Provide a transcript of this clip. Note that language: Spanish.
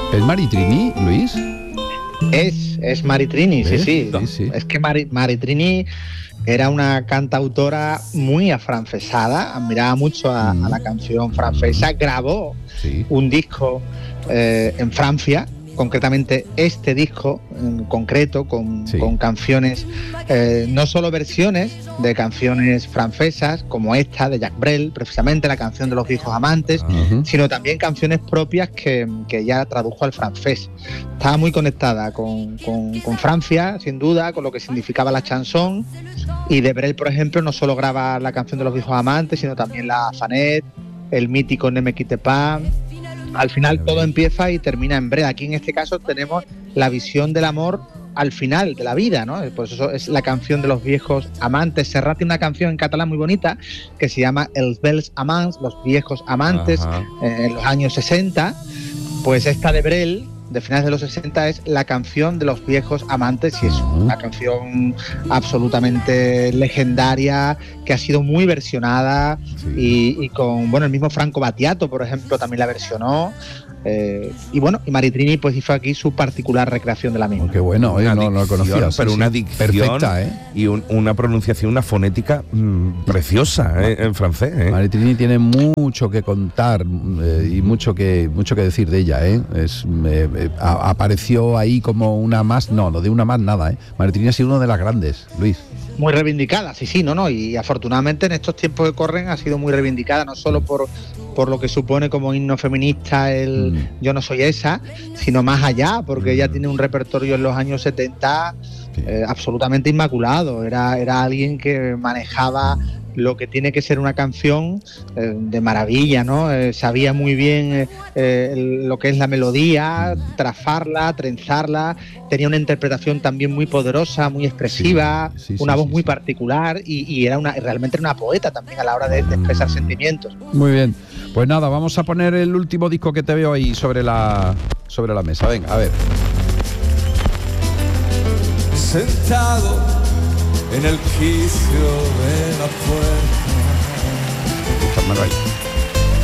¿Es Maritrini, Luis? Es Maritrini, sí. Sí. Es que Maritrini era una cantautora muy afrancesada, admiraba mucho a la canción francesa, grabó un disco en Francia, concretamente este disco en concreto, con canciones, no solo versiones de canciones francesas, como esta de Jacques Brel, precisamente la canción de los viejos amantes, sino también canciones propias que ella tradujo al francés. Estaba muy conectada con Francia, sin duda, con lo que significaba la chanson, y de Brel, por ejemplo, no solo graba la canción de los viejos amantes, sino también la Fanet, el mítico Ne me quitte pas. Al final todo empieza y termina en Brel. Aquí en este caso tenemos la visión del amor al final de la vida, ¿no? Por eso es la canción de los viejos amantes. Serrat tiene una canción en catalán muy bonita que se llama Els vells amants, los viejos amantes, en los años 60. Pues esta de Brel, de finales de los 60, es la canción de los viejos amantes, y es una canción absolutamente legendaria que ha sido muy versionada, y con, bueno, el mismo Franco Battiato, por ejemplo, también la versionó. Y Maritrini pues hizo aquí su particular recreación de la misma. Qué bueno, no lo conocía. Pero una dicción perfecta, y una pronunciación, una fonética preciosa en francés. Maritrini tiene mucho que contar y mucho que decir de ella. Apareció ahí como una más, no de una más nada. Maritrini ha sido una de las grandes, Luis. Muy reivindicada, y afortunadamente en estos tiempos que corren ha sido muy reivindicada, no solo por lo que supone como himno feminista el Yo no soy esa, sino más allá, porque ella tiene un repertorio en los años 70 absolutamente inmaculado. Era alguien que manejaba lo que tiene que ser una canción de maravilla, ¿no? Sabía muy bien lo que es la melodía, trazarla, trenzarla. Tenía una interpretación también muy poderosa, muy expresiva, una voz muy particular, y realmente era una poeta también a la hora de expresar sentimientos. Muy bien, pues nada, vamos a poner el último disco que te veo ahí sobre la mesa. Venga, a ver. Sentado en el quicio de la puerta.